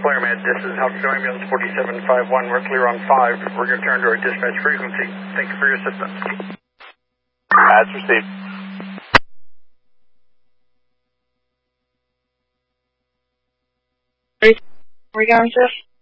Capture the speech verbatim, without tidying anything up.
clear, man. This is Helicopter Ambulance forty-seven fifty-one. We're clear on five. We're going to turn to our dispatch frequency. Thank you for your assistance. As received. Where are we going, sir?